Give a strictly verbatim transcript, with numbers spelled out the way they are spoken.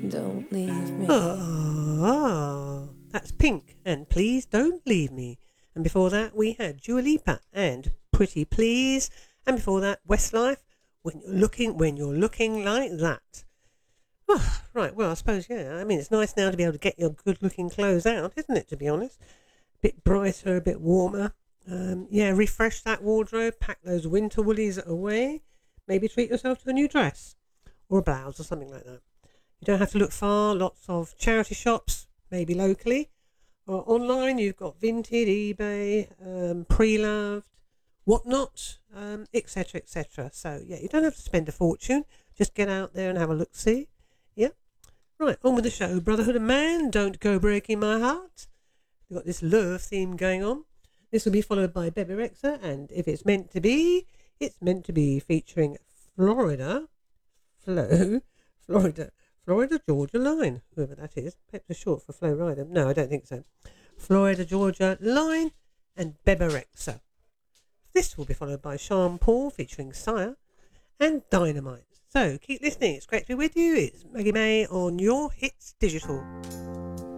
don't leave me. Ah, that's Pink and Please Don't Leave Me. And before that we had Dua Lipa and Pretty Please. And before that Westlife, When You're Looking When You're Looking Like That. Oh, right, well I suppose, yeah, I mean it's nice now to be able to get your good looking clothes out, isn't it, to be honest? A bit brighter, a bit warmer. Um, yeah, refresh that wardrobe, pack those winter woolies away, maybe treat yourself to a new dress or a blouse or something like that. You don't have to look far, lots of charity shops, maybe locally, or online you've got Vinted, eBay, um, Pre-Loved, Whatnot, um, et cetera, et cetera. So, yeah, you don't have to spend a fortune, just get out there and have a look-see. Yeah. Right, on with the show. Brotherhood of Man, Don't Go Breaking My Heart. We've got this love theme going on. This will be followed by Bebe Rexha, and If It's Meant to Be, It's Meant to Be, featuring Florida, Flo, Florida, Florida Georgia Line, whoever that is. Perhaps it's short for Flo Rida. No, I don't think so. Florida Georgia Line and Bebe Rexha. This will be followed by Sean Paul, featuring Sire, and Dynamite. So keep listening. It's great to be with you. It's Maggie May on Your Hits Digital.